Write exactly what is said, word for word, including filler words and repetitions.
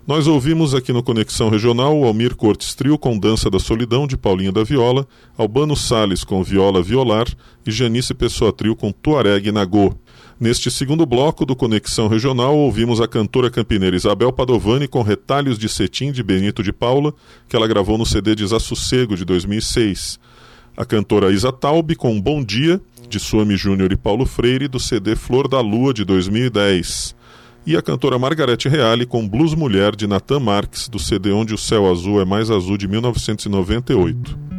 Nós ouvimos aqui no Conexão Regional o Almir Cortes Trio com Dança da Solidão, de Paulinho da Viola, Albano Salles com Viola Violar e Janice Pessoa Trio com Tuareg Nagô. Neste segundo bloco do Conexão Regional, ouvimos a cantora campineira Isabel Padovani com Retalhos de Cetim, de Benito de Paula, que ela gravou no C D Desassossego, de dois mil e seis. A cantora Isa Taube com Bom Dia, de Suami Júnior e Paulo Freire, do C D Flor da Lua, de dois mil e dez. E a cantora Margarete Reale com Blues Mulher, de Natan Marques, do C D Onde o Céu Azul é Mais Azul, de mil novecentos e noventa e oito.